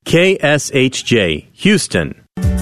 KSHJ, Houston.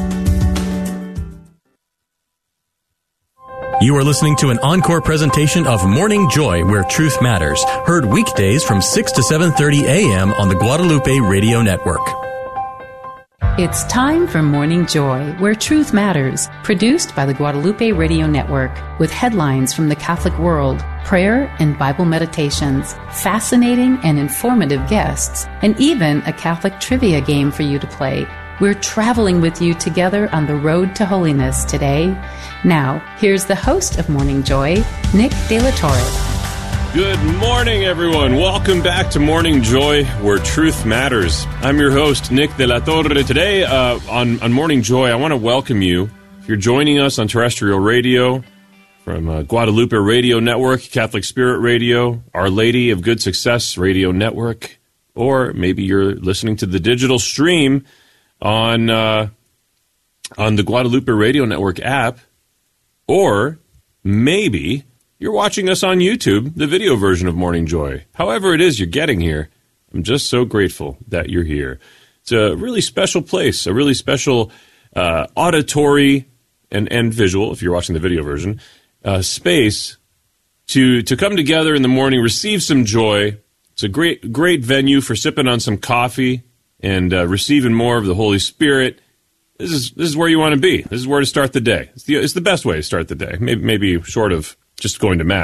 You are listening to an encore presentation of Morning Joy, where truth matters. Heard weekdays from 6 to 7:30 a.m. on the Guadalupe Radio Network. It's time for Morning Joy, where truth matters. Produced by the Guadalupe Radio Network, with headlines from the Catholic world, prayer and Bible meditations, fascinating and informative guests, and even a Catholic trivia game for you to play. We're traveling with you together on the road to holiness today. Now, here's the host of Morning Joy, Nick De La Torre. Good morning, everyone. Welcome back to Morning Joy, where truth matters. I'm your host, Nick De La Torre. Today, on Morning Joy, I want to welcome you. If you're joining us on terrestrial radio, from Guadalupe Radio Network, Catholic Spirit Radio, Our Lady of Good Success Radio Network, or maybe you're listening to the digital stream on the Guadalupe Radio Network app, or maybe you're watching us on YouTube, the video version of Morning Joy. However it is you're getting here, I'm just so grateful that you're here. It's a really special place, a really special auditory and visual, if you're watching the video version, space to come together in the morning, receive some joy. It's a great venue for sipping on some coffee and receiving more of the Holy Spirit. This is where you want to be. This is where to start the day. It's the best way to start the day. Maybe short of just going to Mass.